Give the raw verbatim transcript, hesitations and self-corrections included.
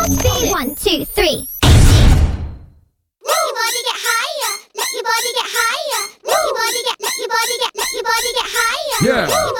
Speed. One, two, three. Let your body get higher. Let your body get higher. Let your body get, let your body get, let your body get higher. Yeah. Let your